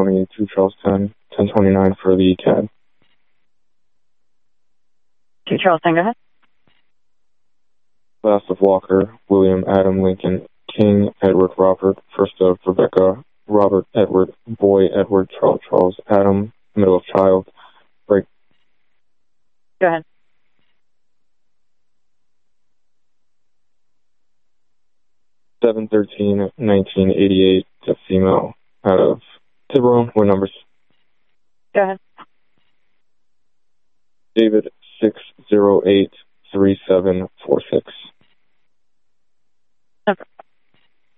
County, 2 Charles 10, 1029 for the CAD. 2 Charles 10, go ahead. Last of Walker, William, Adam, Lincoln, King, Edward, Robert, first of Rebecca, Robert, Edward, Boy, Edward, Charles, Charles, Adam, middle of child, break. Go ahead. Seven 1988 to female out of Tiburon. What numbers? Go ahead. David 6083746.